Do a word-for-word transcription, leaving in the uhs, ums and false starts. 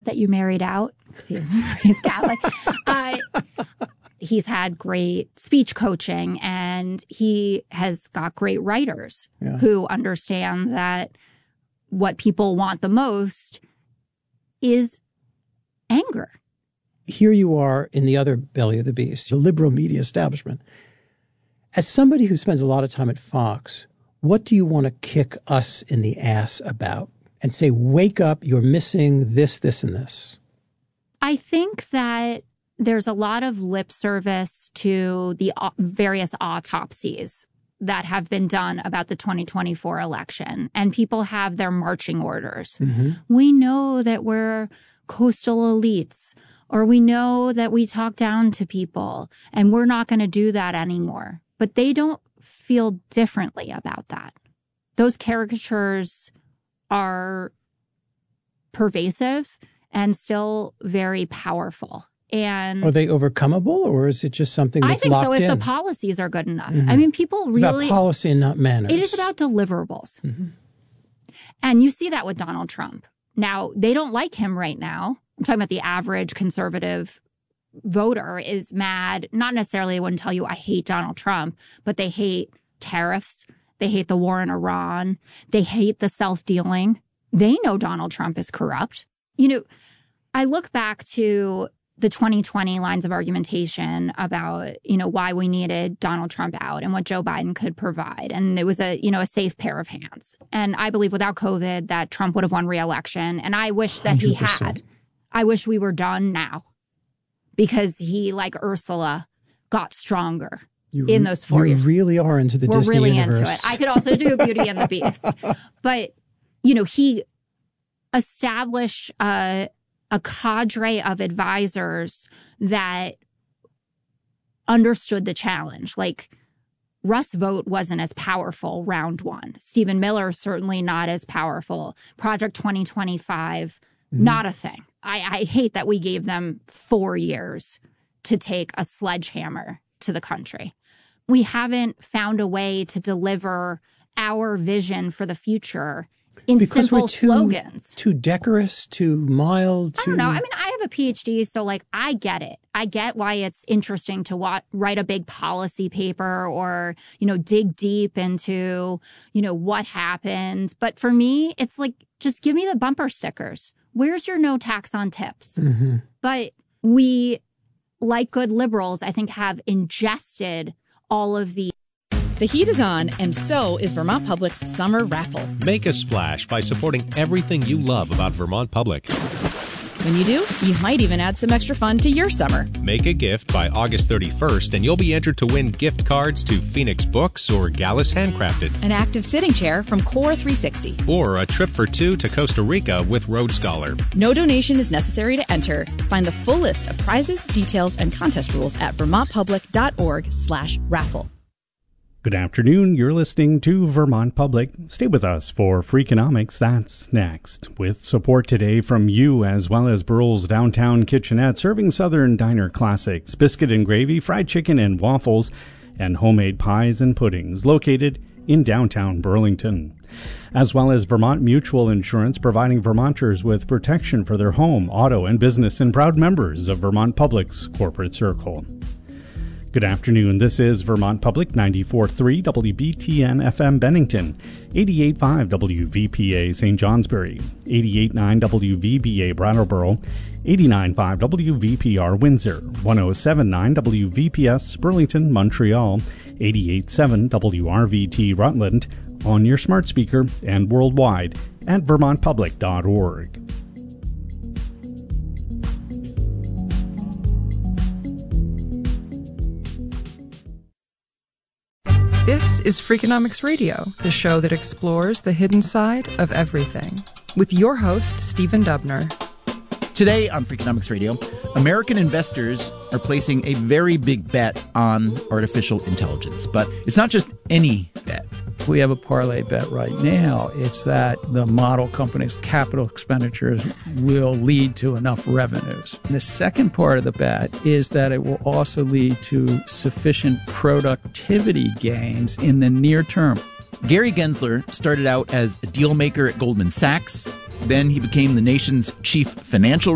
that you married out. He was raised Catholic. uh, he's had great speech coaching, and he has got great writers yeah. who understand that what people want the most is anger. Here you are in the other belly of the beast, the liberal media establishment. As somebody who spends a lot of time at Fox, what do you want to kick us in the ass about and say, wake up, you're missing this, this, and this? I think that there's a lot of lip service to the various autopsies that have been done about the twenty twenty-four election, and people have their marching orders. Mm-hmm. We know that we're coastal elites, or we know that we talk down to people, and we're not going to do that anymore. But they don't feel differently about that. Those caricatures are pervasive and still very powerful. And are they overcomable, or is it just something that's I think locked so if in? the policies are good enough. Mm-hmm. I mean, people it's really... It's about policy and not manners. It is about deliverables. Mm-hmm. And you see that with Donald Trump. Now, they don't like him right now. I'm talking about the average conservative voter is mad. Not necessarily wouldn't tell you I hate Donald Trump, but they hate tariffs. They hate the war in Iran. They hate the self-dealing. They know Donald Trump is corrupt. You know, I look back to the twenty twenty lines of argumentation about, you know, why we needed Donald Trump out and what Joe Biden could provide. And it was a, you know, a safe pair of hands. And I believe without COVID that Trump would have won re-election. And I wish that he had. I wish we were done now because he, like Ursula, got stronger you, in those four you years. You really are into the we're Disney really universe. Into it. I could also do Beauty and the Beast. But, you know, he established a, a cadre of advisors that understood the challenge. Like, Russ Vought wasn't as powerful round one. Stephen Miller certainly not as powerful. Project twenty twenty-five, mm-hmm. not a thing. I, I hate that we gave them four years to take a sledgehammer to the country. We haven't found a way to deliver our vision for the future in because simple we're too, slogans. Too decorous, too mild. Too... I don't know. I mean, I have a P H D, so like I get it. I get why it's interesting to wa- write a big policy paper or, you know, dig deep into, you know, what happened. But for me, it's like, just give me the bumper stickers. Where's your no tax on tips? Mm-hmm. But we, like good liberals, I think have ingested all of the... The heat is on, and so is Vermont Public's summer raffle. Make a splash by supporting everything you love about Vermont Public. When you do, you might even add some extra fun to your summer. Make a gift by August thirty-first, and you'll be entered to win gift cards to Phoenix Books or Gallus Handcrafted. An active sitting chair from Core three sixty. Or a trip for two to Costa Rica with Road Scholar. No donation is necessary to enter. Find the full list of prizes, details, and contest rules at vermontpublic.org slash raffle. Good afternoon. You're listening to Vermont Public. Stay with us for Freakonomics. That's next. With support today from you as well as Burrell's Downtown Kitchenette, serving Southern Diner classics, biscuit and gravy, fried chicken and waffles, and homemade pies and puddings, located in downtown Burlington. As well as Vermont Mutual Insurance, providing Vermonters with protection for their home, auto, and business, and proud members of Vermont Public's corporate circle. Good afternoon. This is Vermont Public, ninety-four point three W B T N F M Bennington, eighty-eight point five W V P A Saint Johnsbury, eighty-eight point nine W V B A Brattleboro, eighty-nine point five W V P R Windsor, one oh seven point nine W V P S Burlington, Montreal, eighty-eight point seven W R V T Rutland, on your smart speaker and worldwide at vermont public dot org. This is Freakonomics Radio, the show that explores the hidden side of everything, with your host, Stephen Dubner. Today on Freakonomics Radio, American investors are placing a very big bet on artificial intelligence. But it's not just any bet. We have a parlay bet right now. It's that the model company's capital expenditures will lead to enough revenues. And the second part of the bet is that it will also lead to sufficient productivity gains in the near term. Gary Gensler started out as a deal maker at Goldman Sachs. Then he became the nation's chief financial